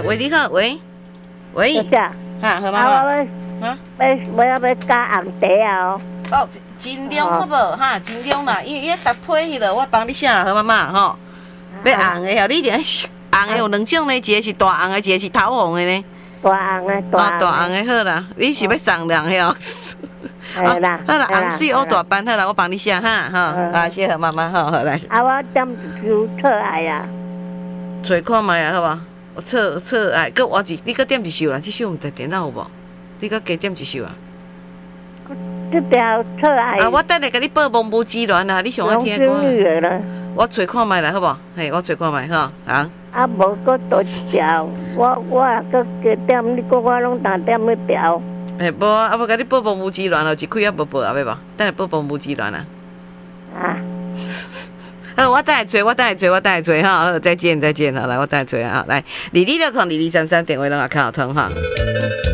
喂，你好，喂，喂，哈，何妈妈， 我要加红茶啊！ 哦，尽量好无哈，尽量啦，因为搭配迄落，我帮你写，何妈妈吼，要红的吼，你一定红的有两种呢，一个是大红的，一个是桃红的呢。 大红的， 大红的好啦，你是要送人的哦。 好啦， 好啦，红水乌大班好啦，我帮你写哈，哈，啊，谢何妈妈，好来。 我点就错爱啊， 找看卖啊，好无？我错爱，搁换一，你搁点一首啦，这首毋知电脑有无？你搁加点一首啊？ 这条错爱。 啊，我等下甲你报梦无之恋啊，你上爱听歌。我找看卖啦，好无？嘿，我找看卖吼，啊。 啊，无搁多一条，我搁加点，你搁我拢当点迄条。 嘿，无啊，无甲你报梦无之恋咯，一开也无报啊，要无？等下报梦无之恋啊。 啊。 好，我等下追哈，好，再见，好，来，我等下追啊，来，22602233电话拢也靠通哈。